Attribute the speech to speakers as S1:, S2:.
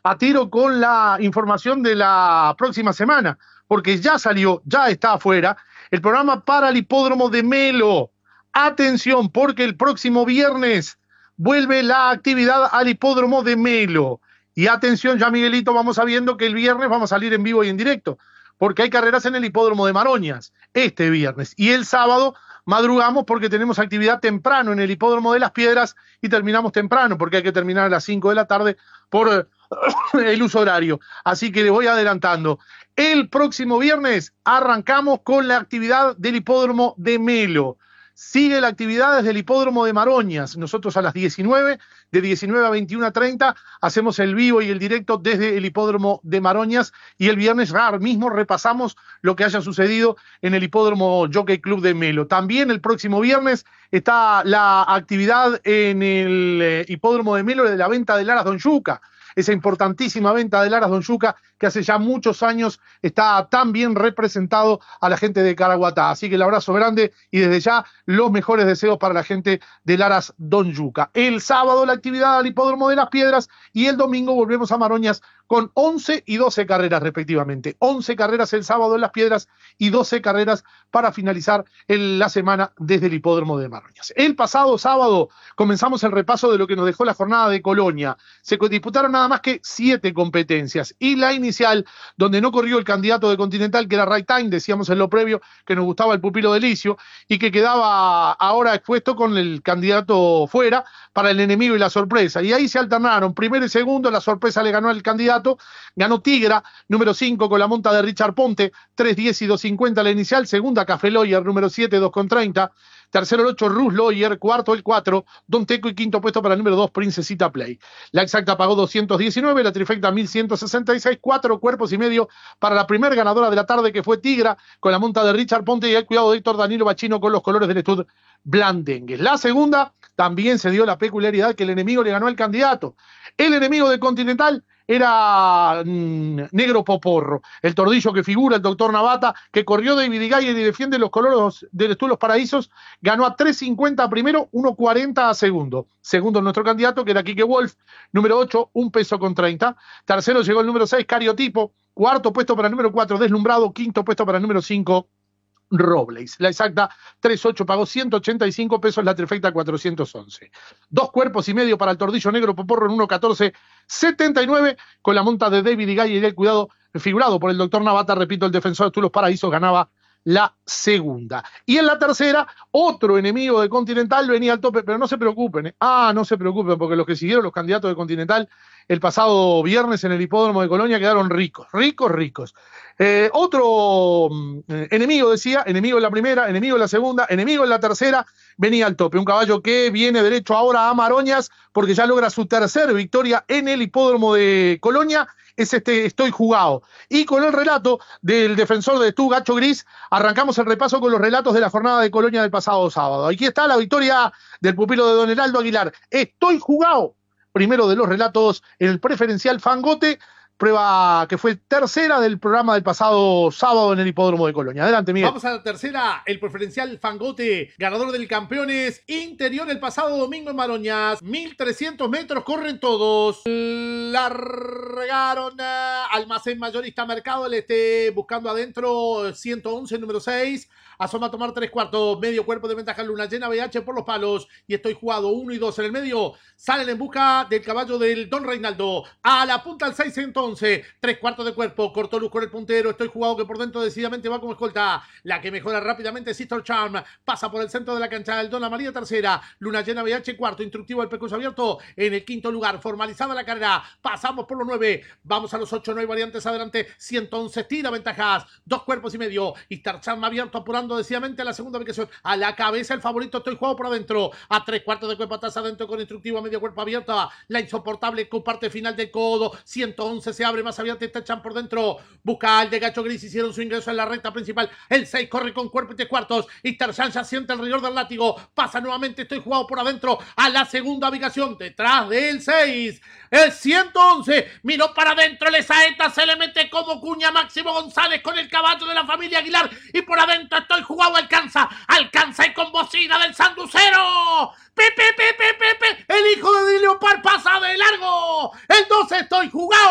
S1: a tiro con la información de la próxima semana, porque ya salió, ya está afuera, el programa para el hipódromo de Melo. Atención, porque el próximo viernes vuelve la actividad al hipódromo de Melo. Y atención, ya Miguelito, vamos sabiendo que el viernes vamos a salir en vivo y en directo, porque hay carreras en el hipódromo de Maroñas este viernes. Y el sábado madrugamos porque tenemos actividad temprano en el hipódromo de Las Piedras y terminamos temprano porque hay que terminar a las 5 de la tarde por el uso horario. Así que le voy adelantando. El próximo viernes arrancamos con la actividad del hipódromo de Melo. Sigue la actividad desde el hipódromo de Maroñas. Nosotros a las 19, de 19 a 21:30, hacemos el vivo y el directo desde el hipódromo de Maroñas. Y el viernes mismo repasamos lo que haya sucedido en el hipódromo Jockey Club de Melo. También el próximo viernes está la actividad en el hipódromo de Melo de la venta de Laras Don Yuca. Esa importantísima venta de Laras Don Yuca que hace ya muchos años está tan bien representado a la gente de Caraguatá. Así que el abrazo grande y desde ya los mejores deseos para la gente de Laras Don Yuca. El sábado la actividad al hipódromo de Las Piedras y el domingo volvemos a Maroñas con 11 y 12 carreras respectivamente. 11 carreras el sábado en Las Piedras y 12 carreras para finalizar la semana desde el hipódromo de Maroñas. El pasado sábado comenzamos el repaso de lo que nos dejó la jornada de Colonia. Se disputaron nada más que 7 competencias y la inicial, donde no corrió el candidato de Continental, que era Right Time, decíamos en lo previo que nos gustaba el pupilo de Licio y que quedaba ahora expuesto con el candidato fuera para el enemigo y la sorpresa. Y ahí se alternaron primero y segundo, la sorpresa le ganó al candidato, ganó Tigra, número 5 con la monta de Richard Ponte, 3.10 y 2.50 la inicial, segunda Café Lawyer, número 7, 2.30, tercero el 8, Ruth Lawyer, cuarto el 4, Don Teco y quinto puesto para el número 2, Princesita Play. La exacta pagó 219, la trifecta 1.166, 4 cuerpos y medio para la primer ganadora de la tarde que fue Tigra con la monta de Richard Ponte y el cuidado de Héctor Danilo Bachino con los colores del Estud Blandengue. La segunda también se dio la peculiaridad que el enemigo le ganó al candidato. El enemigo de Continental era Negro Poporro, el tordillo que figura, el doctor Navata, que corrió de Vidigayer y defiende los colores del Estud Los Paraísos, ganó a 3.50 primero, 1.40 a segundo. Segundo nuestro candidato, que era Quique Wolf, número 8, 1 peso con 30. Tercero llegó el número 6, Cariotipo. Cuarto puesto para el número 4, Deslumbrado. Quinto puesto para el número 5, Robles. La exacta 3.8 pagó 185 pesos, la trifecta 411. 2 cuerpos y medio para el tordillo Negro Poporro en 1.14.79 con la monta de David Igay y el cuidado figurado por el doctor Navata, repito, el defensor de Los Paraísos ganaba la segunda. Y en la tercera, otro enemigo de Continental venía al tope, pero no se preocupen, no se preocupen, porque los que siguieron los candidatos de Continental el pasado viernes en el hipódromo de Colonia quedaron ricos. Otro enemigo, decía, enemigo en la primera, enemigo en la segunda, enemigo en la tercera, venía al tope. Un caballo que viene derecho ahora a Maroñas porque ya logra su tercera victoria en el hipódromo de Colonia. Es Estoy Jugado. Y con el relato del defensor de Tú, Gacho Gris, arrancamos el repaso con los relatos de la jornada de Colonia del pasado sábado. Aquí está la victoria del pupilo de Don Heraldo Aguilar. Estoy Jugado. Primero de los relatos en el preferencial Fangote, prueba que fue tercera del programa del pasado sábado en el hipódromo de Colonia. Adelante, Miguel.
S2: Vamos a la tercera, el preferencial Fangote, ganador del Campeones Interior el pasado domingo en Maroñas. 1.300 metros, corren todos. Largaron Almacén Mayorista Mercado del Este, buscando adentro 111, número 6. Asoma a tomar 3/4, medio cuerpo de ventaja Luna Llena BH por los palos. Y Estoy Jugado 1 y 2 en el medio. Salen en busca del caballo del Don Reinaldo. A la punta al 6 entonces. 3/4 de cuerpo. Cortó luz con el puntero. Estoy Jugado que por dentro decididamente va como escolta. La que mejora rápidamente Sister Charm. Pasa por el centro de la cancha del Dona María tercera. Luna Llena BH cuarto. Instructivo el percurso abierto en el quinto lugar. Formalizada la carrera. Pasamos por los 9. Vamos a los 8. No hay variantes adelante. 111 tira ventajas. 2 cuerpos y medio. Y Star Charm abierto apurando decididamente a la segunda ubicación. A la cabeza el favorito Estoy Jugado por adentro. A 3/4 de cuerpo atrás adentro con instructivo a medio cuerpo abierto. La insoportable con parte final del codo. 111 se abre más abierta y Chan por dentro. Busca al de Gacho Gris. Hicieron su ingreso en la recta principal. El 6 corre con cuerpo y 3/4. Y Tarzán ya siente el rigor del látigo. Pasa nuevamente Estoy Jugado por adentro. A la segunda ubicación. Detrás del 6. El 111. Miró para adentro. El saeta se le mete como cuña Máximo González con el caballo de la familia Aguilar. Y por adentro Estoy Jugado. Alcanza y con bocina del Sanducero. Pepe, el hijo de Leopard pasa de largo. El 12 Estoy Jugado.